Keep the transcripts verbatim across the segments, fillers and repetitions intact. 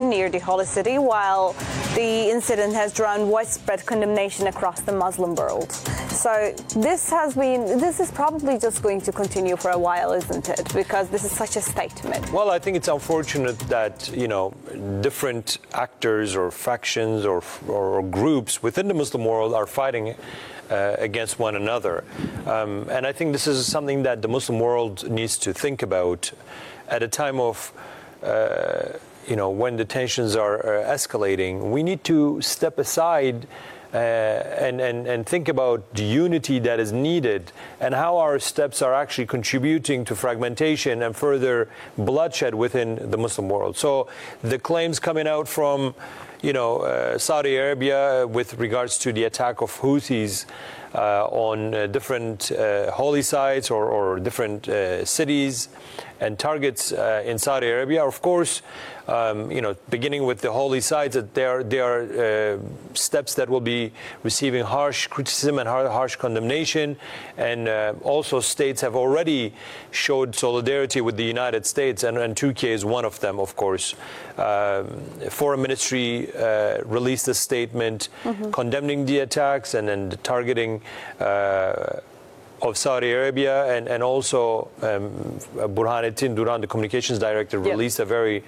region near the Holy City, while the incident has drawn widespread condemnation across the Muslim world. So this has been, this is probably just going to continue for a while, isn't it? Because this is such a statement. Well, I think it's unfortunate that, you know, different actors or factions or, or groups within the Muslim world are fighting uh, against one another. Um, and I think this is something that the Muslim world needs to think about at a time of, uh, you know, when the tensions are uh, escalating. We need to step aside Uh, and, and, and think about the unity that is needed and how our steps are actually contributing to fragmentation and further bloodshed within the Muslim world. So the claims coming out from, you know, uh, Saudi Arabia with regards to the attack of Houthis uh, on uh, different uh, holy sites or, or different uh, cities and targets uh, in Saudi Arabia, of course, um, you know, beginning with the holy sites, that they are, they are uh, steps that will be receiving harsh criticism and harsh condemnation. And uh, also states have already showed solidarity with the United States, and, and Turkey is one of them, of course. Um, Foreign Ministry uh, released a statement mm-hmm. condemning the attacks and then targeting uh, of Saudi Arabia, and, and also um, Burhanuddin Duran, the communications director, yep. released a very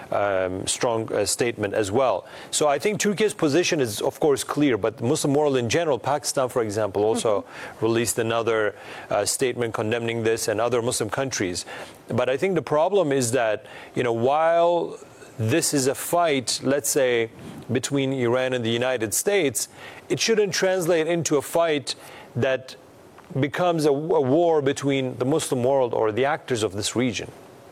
um, strong uh, statement as well. So I think Turkey's position is, of course, clear, but the Muslim world in general, Pakistan, for example, also mm-hmm. released another uh, statement condemning this, and other Muslim countries. But I think the problem is that, you know, while this is a fight, let's say, between Iran and the United States, it shouldn't translate into a fight that becomes a, a war between the Muslim world or the actors of this region,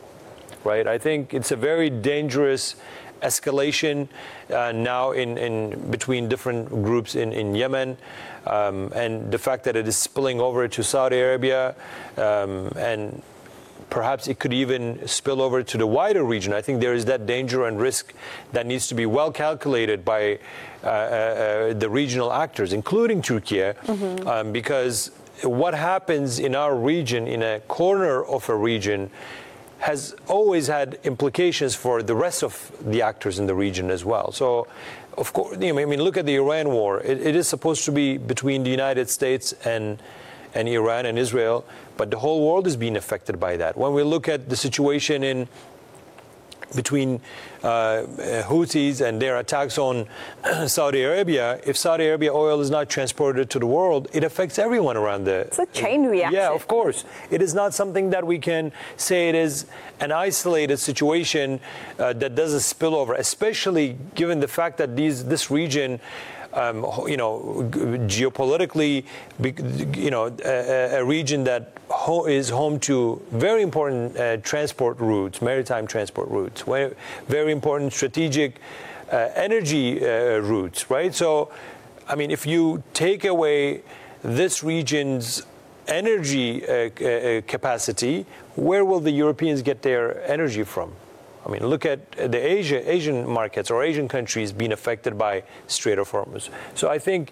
right? I think it's a very dangerous escalation uh, now in, in between different groups in, in Yemen, um, and the fact that it is spilling over to Saudi Arabia, um, and perhaps it could even spill over to the wider region. I think there is that danger and risk that needs to be well calculated by uh, uh, the regional actors, including Turkey, mm-hmm. um, because what happens in our region, in a corner of a region, has always had implications for the rest of the actors in the region as well. So, of course, you know, I mean, look at the Iran war. It, it is supposed to be between the United States and and Iran and Israel, but the whole world is being affected by that. When we look at the situation in between uh, Houthis and their attacks on Saudi Arabia, if Saudi Arabia oil is not transported to the world, it affects everyone around the... It's a chain reaction. Yeah, of course. It is not something that we can say it is an isolated situation uh, that doesn't spill over, especially given the fact that these this region Um, you know, geopolitically, you know, a, a region that ho is home to very important uh, transport routes, maritime transport routes, very important strategic uh, energy uh, routes, right? So, I mean, if you take away this region's energy uh, uh, capacity, where will the Europeans get their energy from? I mean, look at the Asia, Asian markets or Asian countries being affected by Strait of Hormuz. So I think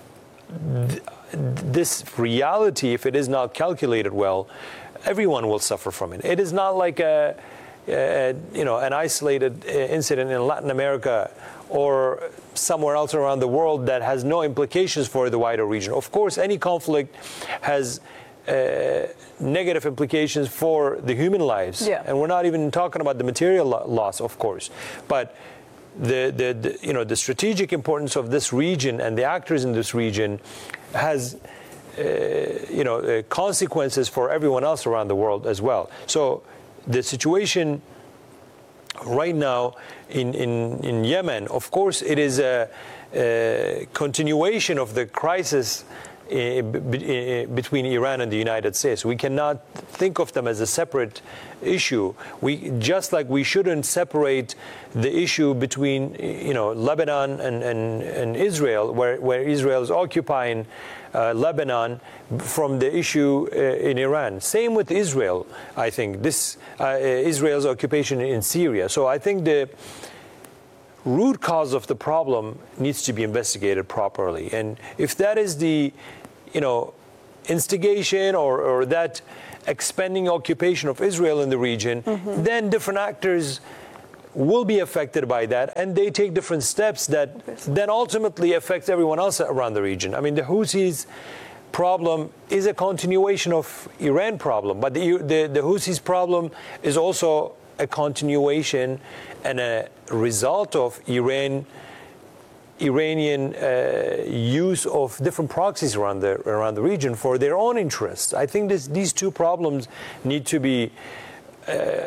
th this reality, if it is not calculated well, everyone will suffer from it. It is not like a, a you know, an isolated incident in Latin America or somewhere else around the world that has no implications for the wider region. Of course, any conflict has Uh, negative implications for the human lives, yeah. and we're not even talking about the material lo loss, of course, but the, the, the you know the strategic importance of this region and the actors in this region has uh, you know uh, consequences for everyone else around the world as well. So the situation right now in in, in Yemen, of course, it is a, a continuation of the crisis between Iran and the United States. We cannot think of them as a separate issue. We just like we shouldn't separate the issue between you know Lebanon and, and, and Israel, where, where Israel is occupying uh, Lebanon, from the issue uh, in Iran. Same with Israel, I think. This uh, Israel's occupation in Syria. So I think the root cause of the problem needs to be investigated properly. And if that is the, you know, instigation or, or that expanding occupation of Israel in the region, mm-hmm. then different actors will be affected by that, and they take different steps that then ultimately affect everyone else around the region. I mean, the Houthis problem is a continuation of Iran problem, but the, the, the Houthis problem is also a continuation and a result of Iran Iranian uh, use of different proxies around the around the region for their own interests. I think this, these two problems need to be uh,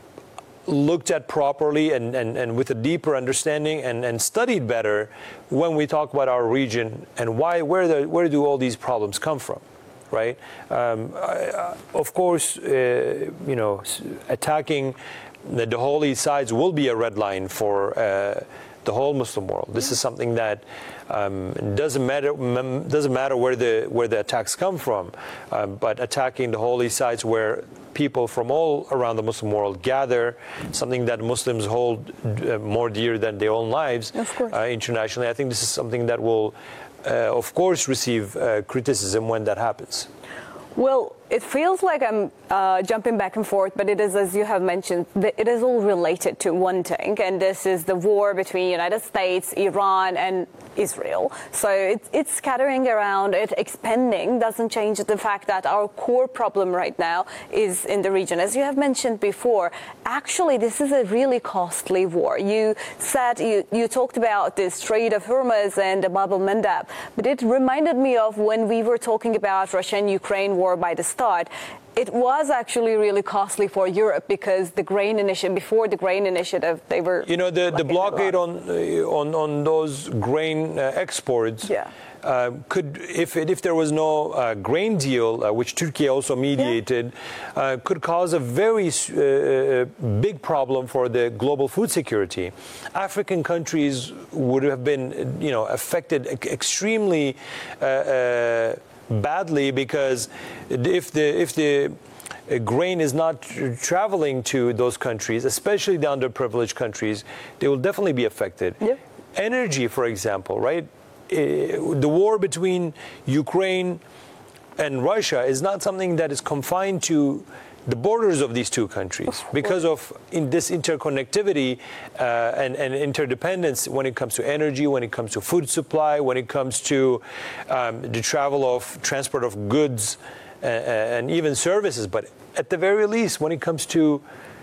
looked at properly and, and, and with a deeper understanding and, and studied better when we talk about our region and why where the where do all these problems come from, right? Um, I, of course, uh, you know, attacking the, the holy sites will be a red line for Uh, the whole Muslim world. This is something that um, doesn't matter doesn't matter where the where the attacks come from, um, but attacking the holy sites where people from all around the Muslim world gather, something that Muslims hold uh, more dear than their own lives uh, internationally. I think this is something that will, uh, of course, receive uh, criticism when that happens. Well, it feels like I'm uh, jumping back and forth, but it is, as you have mentioned, it is all related to one thing, and this is the war between United States, Iran, and Israel. So it, it's scattering around, it expanding, doesn't change the fact that our core problem right now is in the region. As you have mentioned before, actually, this is a really costly war. You said, you, you talked about the Strait of Hormuz and the Bab el-Mandab, but it reminded me of when we were talking about Russia and Ukraine war by the start. It was actually really costly for Europe because the grain initiative, before the grain initiative, they were... You know, the, the blockade on, uh, on on those grain uh, exports yeah. uh, could, if it, if there was no uh, grain deal, uh, which Turkey also mediated, yeah. uh, could cause a very uh, big problem for the global food security. African countries would have been, you know, affected extremely uh, uh, badly because if the if the grain is not traveling to those countries, especially the underprivileged countries, they will definitely be affected. Yeah. Energy, for example, right? The war between Ukraine and Russia is not something that is confined to the borders of these two countries because of in this interconnectivity uh, and, and interdependence when it comes to energy, when it comes to food supply, when it comes to um, the travel of transport of goods uh, and even services. But at the very least, when it comes to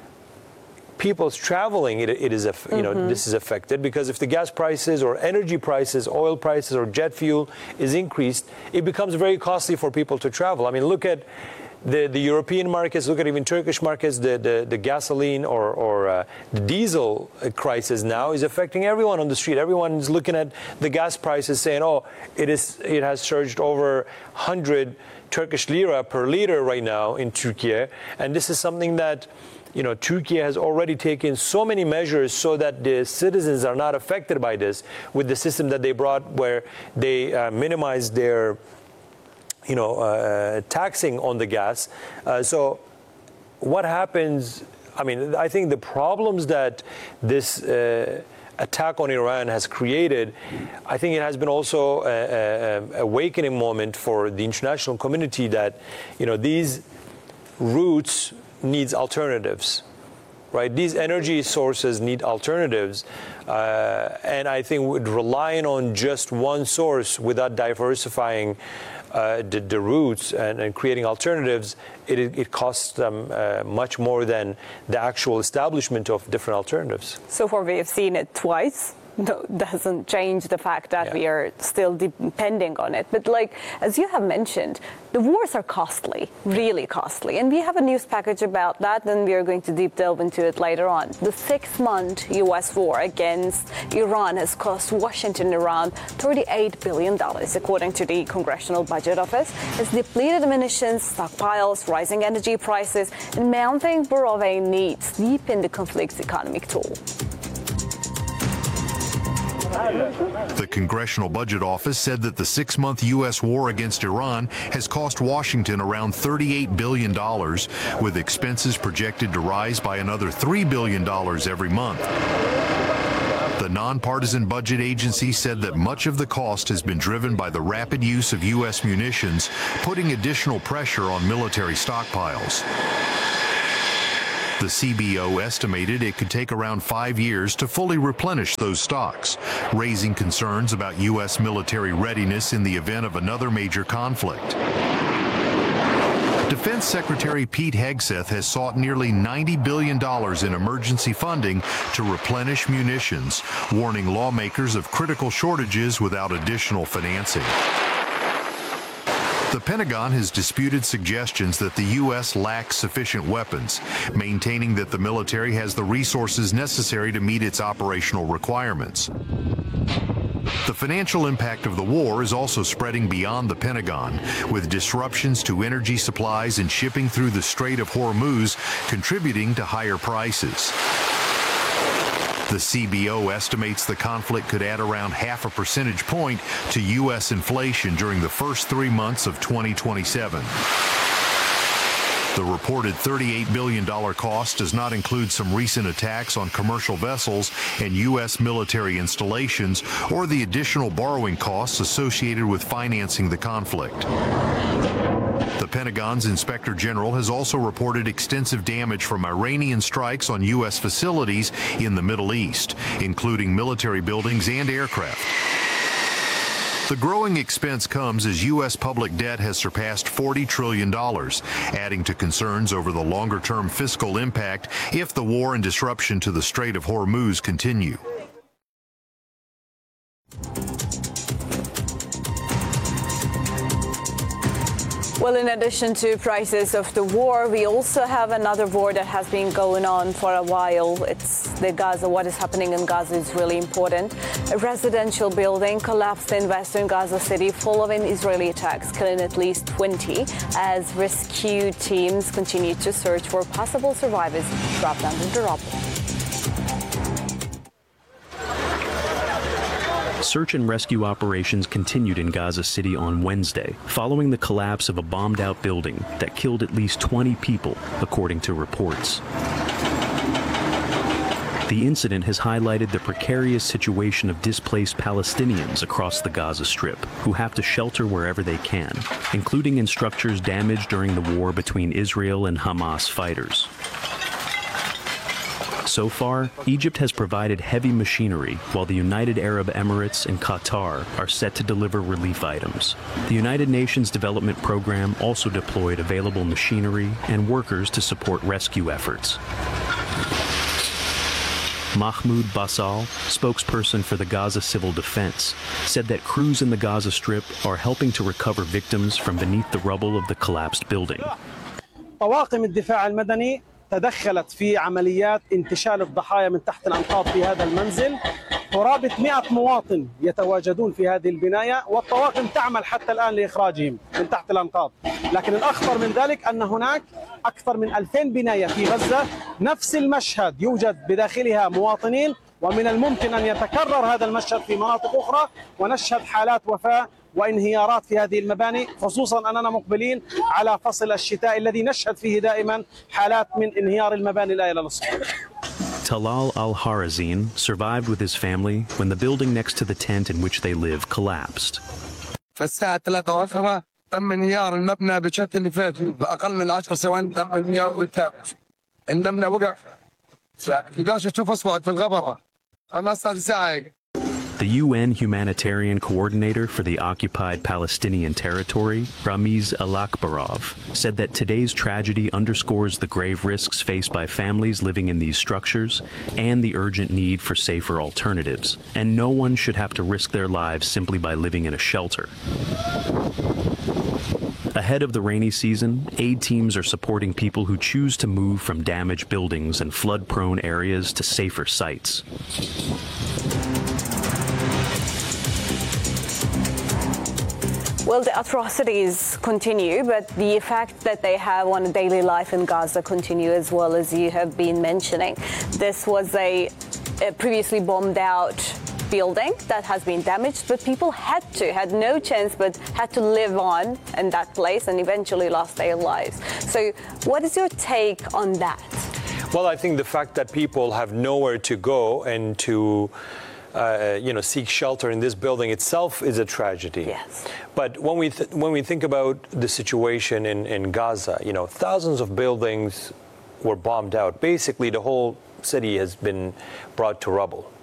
people's traveling, it, it is, you know, mm-hmm. this is affected because if the gas prices or energy prices, oil prices or jet fuel is increased, it becomes very costly for people to travel. I mean, look at The, the European markets, look at even Turkish markets, the, the, the gasoline or, or uh, the diesel crisis now is affecting everyone on the street. Everyone is looking at the gas prices saying, oh, it is it has surged over one hundred Turkish lira per liter right now in Turkey. And this is something that, you know, Turkey has already taken so many measures so that the citizens are not affected by this with the system that they brought where they uh, minimized their you know, uh, taxing on the gas. Uh, so what happens, I mean, I think the problems that this uh, attack on Iran has created, I think it has been also an awakening moment for the international community that, you know, these routes needs alternatives. Right, these energy sources need alternatives, uh, and I think with relying on just one source without diversifying uh, the, the routes and, and creating alternatives, it, it costs them uh, much more than the actual establishment of different alternatives. So far, we have seen it twice. No, doesn't change the fact that yeah. we are still depending on it. But like, as you have mentioned, the wars are costly, really costly. And we have a news package about that, and we are going to deep delve into it later on. The six-month U S war against Iran has cost Washington around thirty-eight billion dollars, according to the Congressional Budget Office. It's depleted ammunition, stockpiles, rising energy prices, and mounting borrowing needs deepen the conflict's economic toll. The Congressional Budget Office said that the six-month U S war against Iran has cost Washington around thirty-eight billion dollars, with expenses projected to rise by another three billion dollars every month. The nonpartisan budget agency said that much of the cost has been driven by the rapid use of U S munitions, putting additional pressure on military stockpiles. The C B O estimated it could take around five years to fully replenish those stocks, raising concerns about U S military readiness in the event of another major conflict. Defense Secretary Pete Hegseth has sought nearly ninety billion dollars in emergency funding to replenish munitions, warning lawmakers of critical shortages without additional financing. The Pentagon has disputed suggestions that the U S lacks sufficient weapons, maintaining that the military has the resources necessary to meet its operational requirements. The financial impact of the war is also spreading beyond the Pentagon, with disruptions to energy supplies and shipping through the Strait of Hormuz contributing to higher prices. The C B O estimates the conflict could add around half a percentage point to U S inflation during the first three months of twenty twenty-seven. The reported thirty-eight billion dollars cost does not include some recent attacks on commercial vessels and U S military installations or the additional borrowing costs associated with financing the conflict. The Pentagon's Inspector General has also reported extensive damage from Iranian strikes on U S facilities in the Middle East, including military buildings and aircraft. The growing expense comes as U S public debt has surpassed forty trillion dollars, adding to concerns over the longer-term fiscal impact if the war and disruption to the Strait of Hormuz continue. Well, in addition to prices of the war, we also have another war that has been going on for a while. It's the Gaza. What is happening in Gaza is really important. A residential building collapsed in western Gaza City following Israeli attacks, killing at least twenty, as rescue teams continue to search for possible survivors trapped under the rubble. Search and rescue operations continued in Gaza City on Wednesday, following the collapse of a bombed-out building that killed at least twenty people, according to reports. The incident has highlighted the precarious situation of displaced Palestinians across the Gaza Strip, who have to shelter wherever they can, including in structures damaged during the war between Israel and Hamas fighters. So far, Egypt has provided heavy machinery, while the United Arab Emirates and Qatar are set to deliver relief items. The United Nations Development Program also deployed available machinery and workers to support rescue efforts. Mahmoud Basal, spokesperson for the Gaza Civil Defense, said that crews in the Gaza Strip are helping to recover victims from beneath the rubble of the collapsed building. طواقم الدفاع المدني تدخلت في عمليات انتشال الضحايا من تحت الأنقاض في هذا المنزل. قرابة مئة مواطن يتواجدون في هذه البناية، والطواقم تعمل حتى الآن لإخراجهم من تحت الأنقاض. لكن الأخطر من ذلك أن هناك أكثر من ألفين بناية في غزة، نفس المشهد يوجد بداخلها مواطنين، ومن الممكن أن يتكرر هذا المشهد في مناطق أخرى ونشهد حالات وفاة وانهيارات في هذه المباني، خصوصا أننا مقبلين على فصل الشتاء الذي نشهد فيه دائما حالات من انهيار المباني لا إلى الأسفل. Talal al-Harazin survived with his family when the building next to the tent in which they live collapsed. فالساعة ثلاثة وعشرة تم انهيار المبنى بشكل فادح بأقل من عشر ثواني تم انهيار بالكامل. المبنى وقع. تقدرش تشوف أصوات في الغبرة. أنا أصلا ساعة. The U N humanitarian coordinator for the occupied Palestinian territory, Ramiz Alakbarov, said that today's tragedy underscores the grave risks faced by families living in these structures and the urgent need for safer alternatives, and no one should have to risk their lives simply by living in a shelter. Ahead of the rainy season, aid teams are supporting people who choose to move from damaged buildings and flood-prone areas to safer sites. Well, the atrocities continue, but the effect that they have on daily life in Gaza continue as well, as you have been mentioning. This was a, a previously bombed out building that has been damaged, but people had to, had no chance, but had to live on in that place and eventually lost their lives. So what is your take on that? Well, I think the fact that people have nowhere to go and to Uh, you know, seek shelter in this building itself is a tragedy. Yes. But when we th- when we think about the situation in, in Gaza, you know, thousands of buildings were bombed out. Basically, the whole city has been brought to rubble.